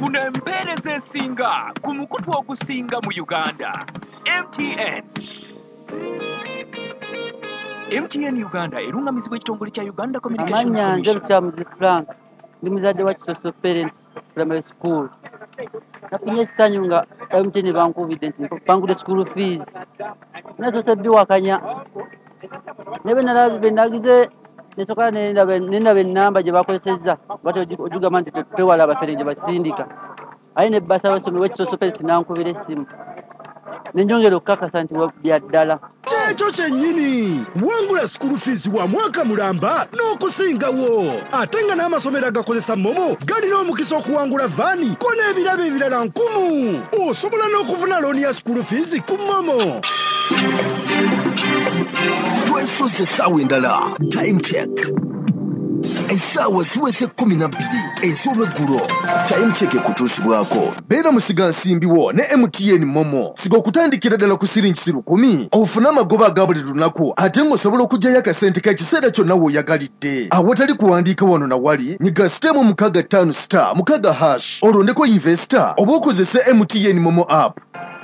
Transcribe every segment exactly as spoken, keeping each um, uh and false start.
funa empeereza esinga ku mukutu ogusinga mu Uganda. M T N M T N Uganda erungamizibwa ekitongole kya Uganda Communications Commission. Commission. Amanya nze Frank ndi muzadde wa Kisoso Parents Primary School. Nafunye sitanyu nga M T N bankubidde nti bangudde school fees. Nazo sebbiwakanya. Nebe nalabe nagize nesoka nenda nenda benamba gye bakozesezza bato ojugama nti pewala abafere gye basindika. Ayi ne basa basome wa Kisoso Parents nankubira essimu. Nenjongera okukakasa nti byaddala. Ekyo kyennyini wangula school fees wa mwaka mulamba n'okusingawo ate nga n'amasomero agakozesa momo galina omukisa okuwangula vaani ko n'ebirabo ebirala nkumu. Osobola n'okufuna looni ya school fees ku momo. Twesoze essaawa endala time check. Essaawa ziweze kumi na bbiri ez'olweggulo. Time check ekutuusibwako. Beera musiga nsimbiwo ne M T N Momo. Siga okutandikira ddala ku siringi lukumi ofuna amagoba aga buli lunaku ate ng'osobola okuggyayo akasente k'ekiseera kyonna w'oyagalidde. Awatali kuwandiika wano na wali nyiga sitemu mukaaga ttaano star mukaaga hash olondeko investor oba okozese M T N Momo app.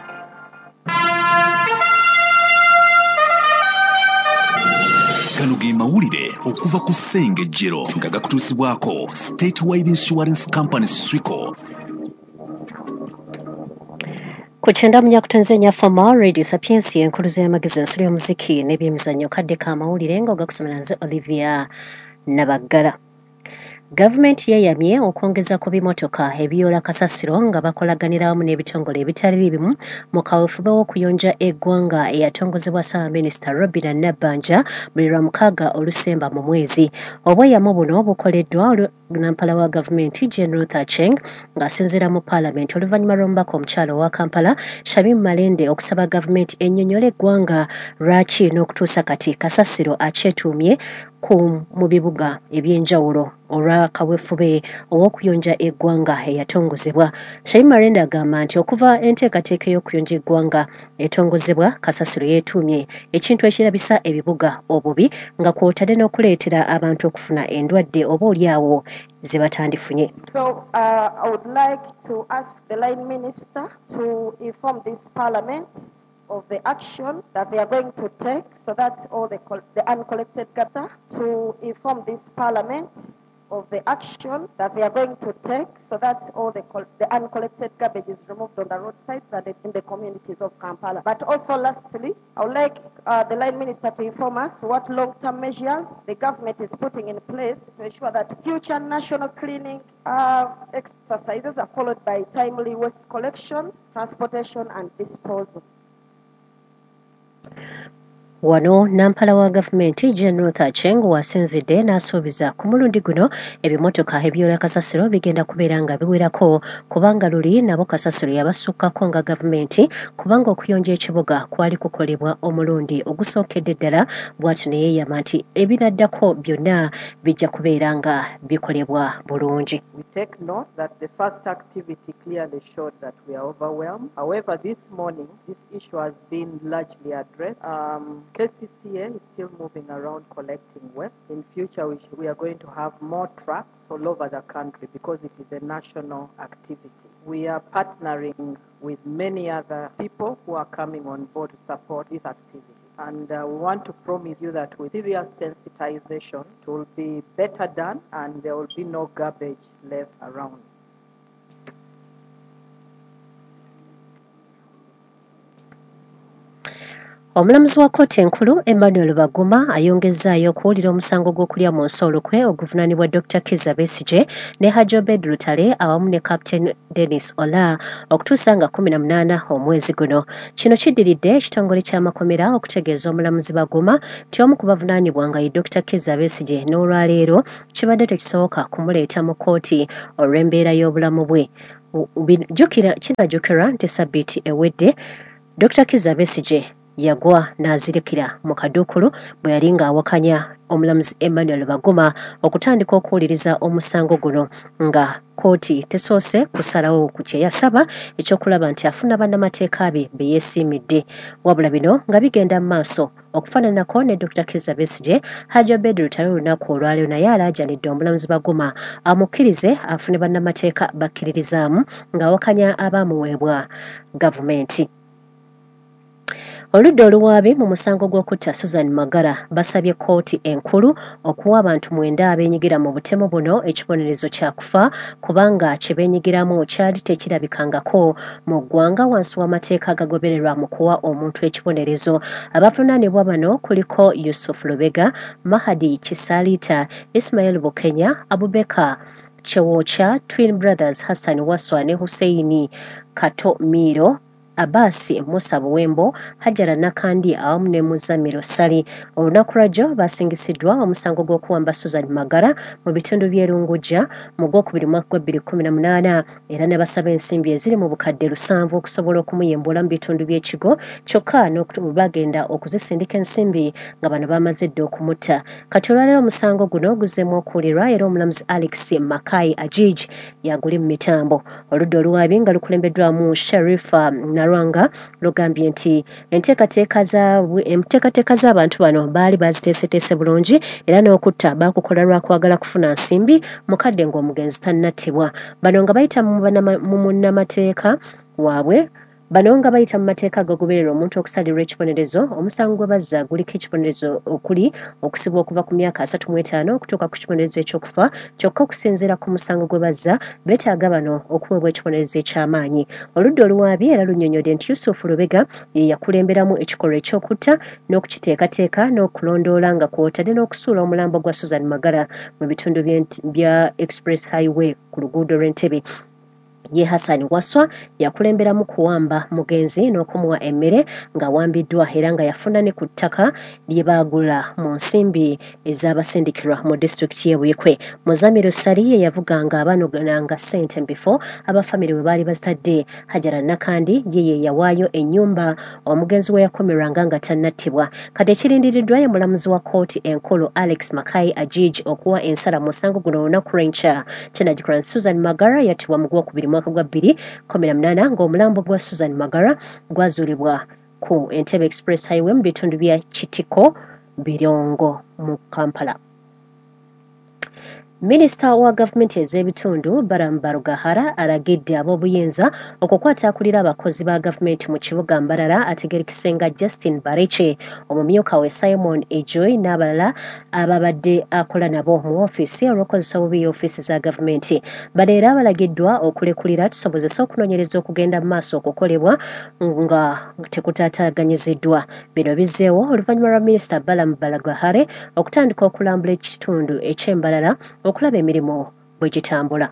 Gano ge mawulire okuva ku Ssengejjero nga gakutuusibwako Statewide Insurance Company Swico. Kuchenda munya kutanzania fama Radio Sapiens yenkuluze amagezi ensuli y'omuziki n'ebyemizannyo kadde ka mawulire nga ogakusomera nze Olivia Nabagala. Gavumenti yeyamye okwongeza ku bimotoka ebiyoola kasasiro nga bakolaganira wamu n'ebitongole ebitali bimu mu kaweefube w'okuyonja eggwanga eyatongozebwa Ssaabaminisita Robinah Nabbanja buli lwa mukaaga Olusemba mu mwezi. Obweyamo buno bukoleddwa Nampala wa gavumenti General Thacheng ng'asinziira mu Paalamenti oluvannyuma lw'omubaka omukyalo wa Kampala Shamim Malende okusaba gavumenti ennyonnyola eggwanga lwaki n'okutuusa kati kasasiro akyetuumye ku mu bibuga ebyenjawulo olwa kaweefube ow'okuyonja eggwanga eyatongozebwa. Shamim Malende agamba nti okuva enteekateeka y'okuyonja eggwanga etongozebwa kasasiro yeetuumye ekintu ekirabisa ebibuga obubi nga kw'otadde n'okuleetera abantu okufuna endwadde oba oliawo ze batandifunye. So uh, I would like to ask the line minister to inform this parliament of the action that they are going to take so that all the, the uncollected garbage, to inform this parliament of the action that they are going to take so that all the, the uncollected garbage is removed on the roadsides and in the communities of Kampala. But also lastly, I would like uh, the line minister to inform us what long-term measures the government is putting in place to ensure that future national cleaning uh, exercises are followed by timely waste collection, transportation and disposal. Wano Nampala wa gavumenti General Thacheng wasinzidde n'asuubiza ku mulundi guno ebimotoka ebiyoola kasasiro bigenda kubeera nga biwerako kubanga luli nabo kasasiro yabasukkako nga gavumenti kubanga okuyonja ekibuga kwali kukolebwa omulundi ogusookedde ddala bw'atyo ne yeeyama nti ebinaddako byonna bijja kubeera nga bikolebwa bulungi. We take note that the first activity clearly showed that we are overwhelmed. However, this morning this issue has been largely addressed. Um, K C C A is still moving around collecting waste. In future, we, we are going to have more trucks all over the country because it is a national activity. We are partnering with many other people who are coming on board to support this activity. And uh, we want to promise you that with serious sensitization, it will be better done and there will be no garbage left around. Omulamuzi wa kkooti enkulu Emmanuel Baguma ayongezaayo okuwulira omusango gw'okulya mu nsi olukwe oguvunaanibwa Doctor Kizza Besigye ne Hajji Obed Lutale awamu ne Captain Dennis Ola okutuusa nga kumi na munaana omwezi guno. Kino kiddiridde ekitongole ky'amakomera okutegeeza omulamuzi Baguma nti omu ku bavunaanibwa nga ye Doctor Kizza Besigye n'olwaleero kibadde tekisoboka kumuleeta mu kkooti olw'embeera y'obulamu bwe. Jjukira kinajjukirwa nti sabbiiti ewedde Doctor Kizza Besigye yagwa n'azirikira mu kaduukulu bwe yali ng'awakanya omulamuzi Emmanuel Baguma okutandika okuwuliriza omusango guno nga kkooti tesoose kusalawo ku kye yasaba ekyokulaba nti afuna bannamateeka be be yeesiimidde. Wabula bino nga bigenda mu maaso okufaananako ne Dokita Kizza Besigye, Hajji Obed Lutalo olunaku olwaleero naye alaajanidde omulamuzi Baguma amukkirize afune bannamateeka bakkiririzaamu ng'awakanya abaamuweebwa gavumenti. Oludda oluwaabi mu musango gw'okutta Susan Magara basabye kkooti enkulu okuwa abantu mwenda abeenyigira mu butemu buno ekibonerezo kya kufa kubanga kye beenyigiramu kyali tekirabikangako mu ggwanga wansi w'amateeka agagobererwa mu kuwa omuntu ekibonerezo. Abavunaanibwa bano kuliko Yusuf Lubega, Mahadi Kisaliita, Ismail Bukenya, Abubeka Chewocha, Twin Brothers Hassan Waswa ne Husseini Kato Miro, Abasi Musa Buwembo, Hajara Nakandi awamu ne Muzamiro Sali. Olunaku lwajjo basingisiddwa omusango gw'okuwamba Susan Magara mu bitundu by'Erunguja mu gwokubiri mwaka gwa bbiri kkumi na munaana era ne basaba ensimbi eziri mu bukadde lusanvu okusobola okumuyimbula mu bitundu by'ekigo kyokka bagenda okuzisindika ensimbi nga bano bamaze dda okumutta. Kati olwaleero omusango guno guzzeemu okuwulirwa era omulamuzi Alex Makai Ajij yaguli mu mitambo. Oludda oluwaabi nga lukulembeddwamu Sharifa Narwanga lugambye nti enteekateeka z'abantu bano baali baziteeseteese bulungi era n'okutta baakukola lwa kwagala kufuna nsimbi mukadde ng'omugenzi tannattibwa. Bano nga bayita mu munnamateeka waabwe Bano nga bayita mu mateeka agagoberera omuntu okusalirwa ekibonerezo, omusango gwe bazza guliko ekibonerezo okuli okusibwa okuva ku myaka asatu mu etaano okutuuka ku kibonerezo ekyokufa, kyokka okusinziira ku musango gwe bazza beetaaga bano okuweebwa ekibonerezo eky'amaanyi. Oludda oluwaabi era lunnyonnyodde nti Yusuf Lubega ye yakulemberamu ekikolwa eky'okutta n'okukiteekateeka n'okulondoola nga kw'otadde n'okusuula omulambo gwa Susan Magara mu bitundu bya Express Highway ku luguudo lw'Entebbe. Ye Hassan Waswa yakulemberamu kuwamba mugenzi n'okumuwa emmere ng'awambiddwa era nga yafuna ne ku ttaka lye baagula mu nsimbi ez'abasindikirwa mu disitulikiti y'e Buikwe. Muzamiru Sali ye yavuganga abanogonanga ssente mbifo abafamire bwe baali bazitadde. Hajara Nakandi ye ye yawaayo ennyumba omugenzi we yakomerwanga nga tannattibwa. Kati ekirindiriddwa ye mulamuzi wa kkooti enkulu Alex Makai Ajij okuwa ensala mu musango guno olunaku lw'enkya. Kinagikola Susan Magara yattibwa mu gwokubiri mwaka gwa bbiri kkumi na munaana ng'omulambo gwa Susan Magara gwazuulibwa ku Entebbe Express Highway mu bitundu bya Kitiko Birongo mu Kampala. Minisita wa gavumenti ez'ebitundu Baramu Barugahara alagidde ab'obuyinza okukwata akulira abakozi ba gavumenti mu kibuga Mbarara ategeerekese nga Justin Bareche, omumyuka we Simon Ejoy n'abalala ababadde akola nabo mu ofiisi olw'okozesa bubi ofiisi za gavumenti. Bano era balagiddwa okulekulira tusobozese okunoonyereza okugenda mu maaso okukolebwa nga tekutaataaganyiziddwa. Bino bizzeewo oluvannyuma lwa Minisita Baramu Barugahara okutandika okulambula ekitundu eky'Embarara okulaba emirimu bwe gitambula.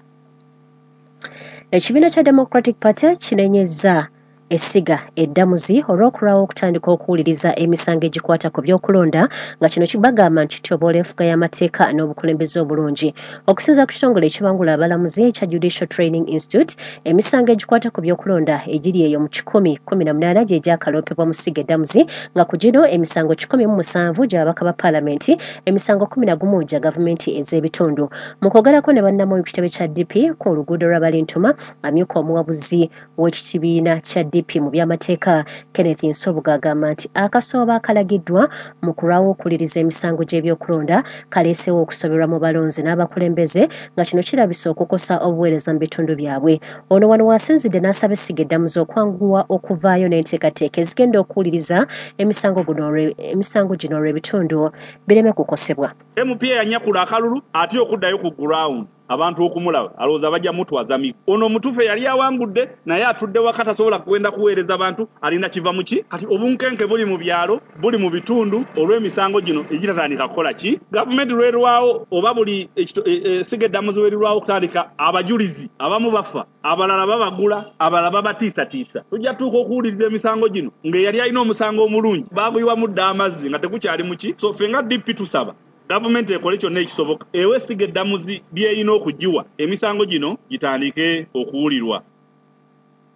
Ekibiina kya Democratic Party kinenyezza essiga eddamuzi olw'okulwawo okutandika okuwuliriza emisango egikwata ku by'okulonda nga kino kibagamba nti kitoboola enfuga y'amateeka n'obukulembeze obulungi. Okusinza ku kitongole ekibangula abalamuzi ekya Judicial Training Institute, emisango egikwata ku by'okulonda egiri eyo mu kikumi kkumi na munaana gye gyakaloopebwa mu ssiga eddamuzi, nga ku gino emisango kikumi mu musanvu gy'ababaka ba paalamenti, emisango kkumi na gumu gya gavumenti ez'ebitundu. Mu kwogerako ne bannamu ku kitebe kya D P ku luguudo lwa Balintuma, amyuka omuwabuzi w'ekibiina kya D P mu by'amateeka Kenneth Nsobuga agamba nti akasooba akalagiddwa mu kulwawo okuliriza emisango gy'ebyokulonda kaleesewo okusoberwa mu balonzi n'abakulembeze nga kino kirabisa okukosa obuweereza mu bitundu byabwe. Ono wano wasinzidde n'asaba essiga eddamuzi okwanguwa okuvaayo n'enteekateeka ezigenda okuwuliriza emisango gino olw'ebitundu bireme kukosebwa. M P yanyakula akalulu ate okuddayo ku ground abantu okumulaba alowooza bajja mutwaza miku. Ono omutuufu yali awangudde naye atudde wakati asobola kugenda kuweereza abantu alina kiva mu ki. Kati obunkenke buli mu byalo buli mu bitundu olw'emisango gino egitatandika kukola ki. Gavumenti lwerwawo oba buli essiga eddamuzi werirwawo okutandika abajulizi abamu bafa abalala babagula abalala babatiisatiisa. Tujja tuuka okuwuliriza emisango gino ng'eyali alina omusango omulungi baaguyiwamu dda amazzi nga tekukyali mu ki. So ffe nga D P tusaba gavumenti ekole kyonna ekisoboka ewe essiga eddamuzi by'erina okugiwa emisango gino gitandike okuwulirwa.